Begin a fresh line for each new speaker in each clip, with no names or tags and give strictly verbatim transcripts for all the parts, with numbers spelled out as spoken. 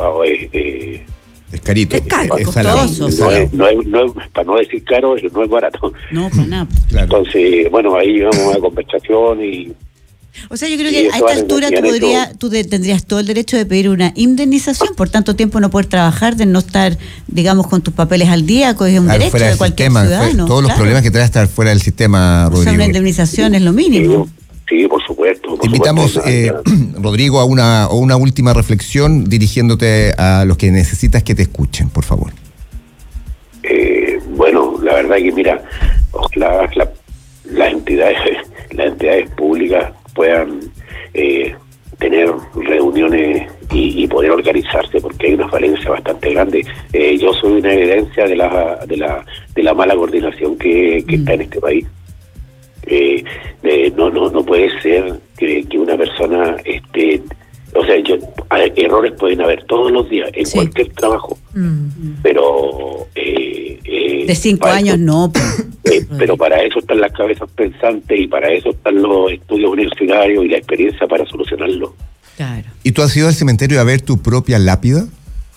abogado es... Eh,
es carito.
Es caro,
es
costoso.
No es, no, es, no es, para no decir caro, no es barato.
No, para nada.
Claro. Entonces, bueno, ahí llegamos a una conversación y...
O sea, yo creo que a esta altura tú, podría, tú de, tendrías todo el derecho de pedir una indemnización por tanto tiempo no poder trabajar, de no estar, digamos, con tus papeles al día, que es un claro, derecho de cualquier
sistema,
ciudadano.
Todos los claro. problemas que trae estar fuera del sistema, Rodrigo. O sea,
una indemnización es lo mínimo.
Sí, sí por supuesto. Por
Te invitamos,
supuesto,
eh, Rodrigo, a una, a una última reflexión dirigiéndote a los que necesitas que te escuchen, por favor.
Eh, bueno, la verdad que, mira, ojalá la, las entidades, las entidades públicas puedan eh, tener reuniones y, y poder organizarse, porque hay una falencia bastante grande. Eh, yo soy una evidencia de la de la de la mala coordinación que, que mm. está en este país. Eh, de, no no no puede ser que, que una persona esté, o sea, yo, errores pueden haber todos los días en sí. cualquier trabajo, mm. pero eh, eh,
de cinco años
eso,
no.
Eh, pero para eso están las cabezas pensantes y para eso están los estudios universitarios y la experiencia para solucionarlo.
Claro.
¿Y tú has ido al cementerio a ver tu propia lápida?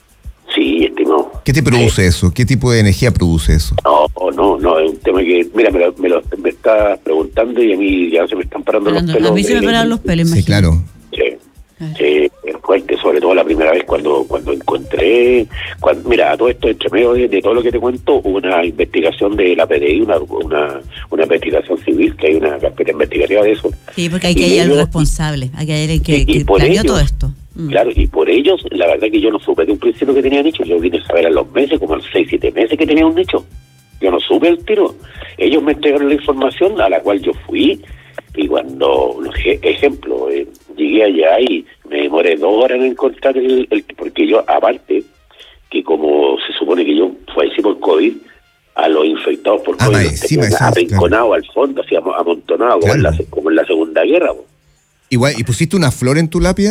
Sí, estimado.
¿Qué te produce
sí.
eso? ¿Qué tipo de energía produce eso?
No, no, no, es un tema que, mira, me lo, me lo me está preguntando y a mí ya se me están parando Parando, los pelos.
A mí se me pararon los pelos,
sí, claro.
Sí. Sí, es fuerte, sobre todo la primera vez cuando cuando encontré, cuando, mira, todo esto entre medio de, de todo lo que te cuento, hubo una investigación de la P D I, una una, una investigación civil, que hay una carpeta investigativa de eso.
Sí, porque hay que hay algo responsable, hay que hay alguien que, que planeó todo esto.
Mm. Claro, y por ellos, la verdad que yo no supe de un principio que tenían hecho, yo vine a saber a los meses, como a los seis, siete meses que tenían un hecho. Yo no supe el tiro. Ellos me entregaron la información a la cual yo fui, y cuando, ejemplo, eh, llegué allá y me demoré dos horas en encontrar el, el... Porque yo, aparte, que como se supone que yo fallecí por COVID, a los infectados por COVID,
ah, sí,
arrinconados claro. al fondo, así amontonados, claro. como, en la, como en la Segunda Guerra. Po.
Igual, ¿y pusiste una flor en tu lápida?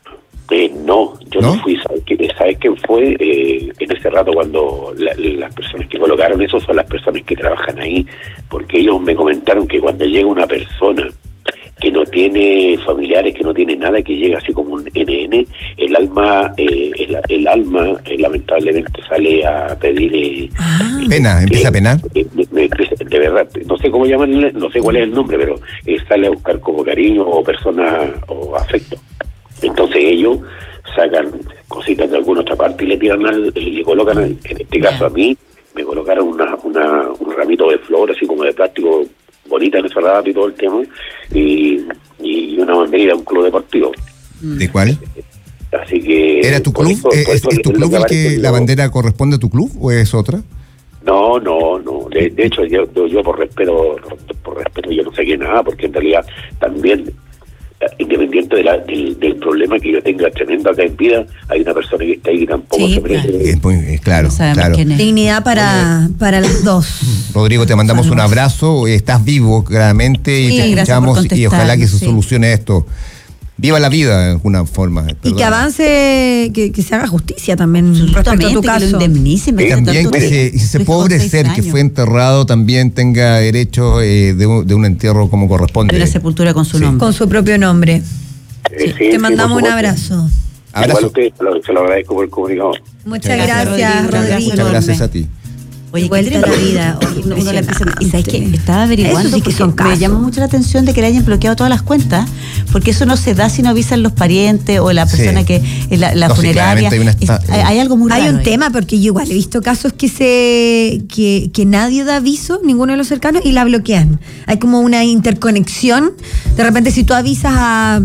Eh, no, yo no,
no
fui. ¿Sabes, ¿sabes quién fue? Eh, en ese rato cuando la, las personas que colocaron eso son las personas que trabajan ahí, porque ellos me comentaron que cuando llega una persona que no tiene familiares, que no tiene nada, que llega así como un N N, el alma, eh, el, el alma eh, lamentablemente sale a pedir... Eh,
ah, pena,
eh,
empieza eh, a penar.
Eh, de, de verdad, no sé cómo llaman, no sé cuál es el nombre, pero eh, sale a buscar como cariño o persona o afecto. Entonces ellos sacan cositas de alguna otra parte y le tiran al, y le colocan, al, en este caso a mí, me colocaron una, una un ramito de flor así como de plástico bonita en ese rato y todo el tema, y, y una bandera de un club deportivo.
¿De cuál?
Así que...
¿Era tu club?
Eso,
¿Es,
eso,
¿Es tu club el que la bandera corresponde a tu club o es otra?
No, no, no. De, de hecho, yo, yo, yo por respeto, por respeto yo no sé qué nada, porque en realidad también, independiente de la, del, del problema que yo tenga tremendo acá en vida, hay una persona que está ahí que tampoco
sí,
se merece.
Claro, es muy, claro,
no
claro.
Dignidad para, Oye, para los dos.
Rodrigo, te mandamos Salud. un abrazo, estás vivo claramente y sí, te escuchamos y ojalá que se sí. solucione esto. Viva la vida de alguna forma.
Y que avance, que, que se haga justicia también respecto a tu caso. Que lo indemnice,
y también que se, ese pobre ser que fue enterrado también tenga derecho eh, de, un, de un entierro como corresponde.
De una sepultura con su sí. nombre. Con su propio nombre. Sí, sí, te mandamos sí, un abrazo.
Abrazo. Usted, se lo agradezco por el comunicado.
Muchas gracias, gracias Rodrigo. Rodrigo.
Muchas gracias a ti.
Oye, vuelta a la vida. Oye, uno, uno la empieza, y sabes que estaba averiguando sí que son me llamó mucho la atención de que le hayan bloqueado todas las cuentas, porque eso no se da si no avisan los parientes o la persona sí. que la, la no, funeraria. Sí, hay, esta, es, hay, hay algo muy raro. Hay un ahí. tema, porque yo igual he visto casos que se que, que nadie da aviso, ninguno de los cercanos, y la bloquean. Hay como una interconexión. De repente, si tú avisas a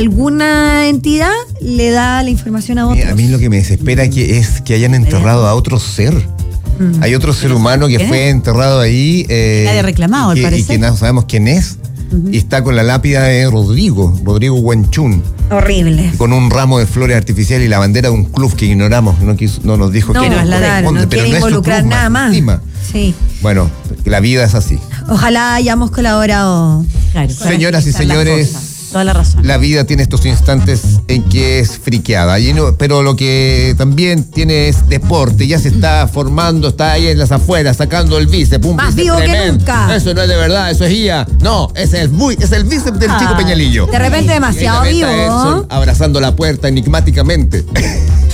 alguna entidad, le da la información a otros.
A mí lo que me desespera que es que hayan enterrado a otro ser. Mm. Hay otro ser humano que fue enterrado ahí. Eh,
Nadie reclamado,
al
parecer.
Y que no sabemos quién es. Uh-huh. Y está con la lápida de Rodrigo, Rodrigo Wenchun.
Horrible.
Con un ramo de flores artificiales y la bandera de un club que ignoramos. No, quiso, no nos dijo
no,
que
no, es la de no,
pero
quiere
no
involucrar
club,
nada más.
Encima.
Sí.
Bueno, la vida es así.
Ojalá hayamos colaborado. Claro,
señoras y señores.
Toda la razón.
La vida tiene estos instantes en que es friqueada, y no, pero lo que también tiene es deporte, ya se está formando, está ahí en las afueras, sacando el bíceps, un
más
bíceps
vivo
tremendo.
Que nunca.
Eso no es de verdad, eso es guía. No, es el, es el bíceps del ah, chico Peñalillo.
De repente demasiado vivo.
Edson abrazando la puerta enigmáticamente.